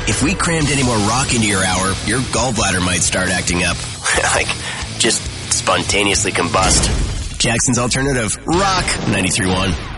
If we crammed any more rock into your hour, your gallbladder might start acting up. Like, just spontaneously combust. Jackson's Alternative, Rock 93.1.